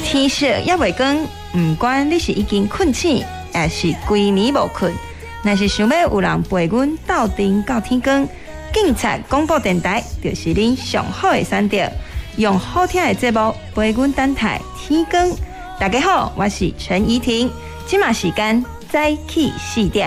天色也袂光，不管你是已经困醒，还是规暝无困，若是想要有人陪阮斗阵到天光，警察广播电台就是恁上好的选择。用好听的节目陪阮等待天光。大家好，我是陈怡婷，今晚时间早起4点。